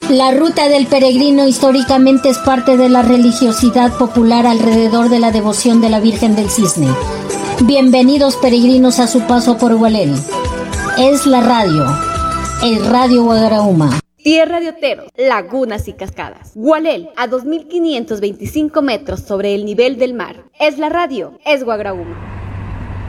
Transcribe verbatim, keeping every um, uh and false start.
La ruta del peregrino históricamente es parte de la religiosidad popular alrededor de la devoción de la Virgen del Cisne. Bienvenidos peregrinos a su paso por Gualel. Es la radio, el Radio Guagrauma. Tierra de oteros, lagunas y cascadas. Gualel, a dos mil quinientos veinticinco metros sobre el nivel del mar. Es la radio, es Guagrauma.